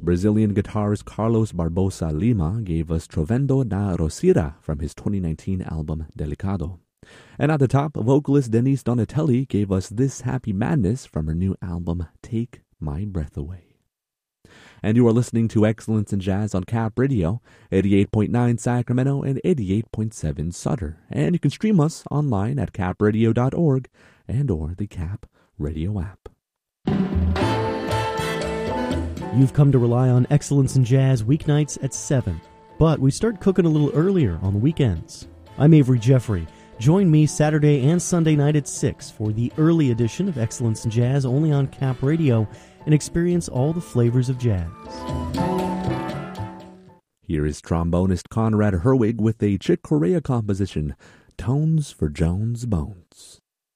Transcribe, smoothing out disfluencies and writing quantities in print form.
Brazilian guitarist Carlos Barbosa Lima gave us Trovendo da Rosira from his 2019 album Delicado. And at the top, vocalist Denise Donatelli gave us This Happy Madness from her new album Take My Breath Away. And you are listening to Excellence in Jazz on Cap Radio, 88.9 Sacramento and 88.7 Sutter. And you can stream us online at capradio.org and or the Cap Radio app. You've come to rely on Excellence in Jazz weeknights at 7, but we start cooking a little earlier on the weekends. I'm Avery Jeffrey. Join me Saturday and Sunday night at 6 for the early edition of Excellence in Jazz only on Cap Radio, and experience all the flavors of jazz. Here is trombonist Conrad Herwig with a Chick Corea composition, Tones for Jones Bones.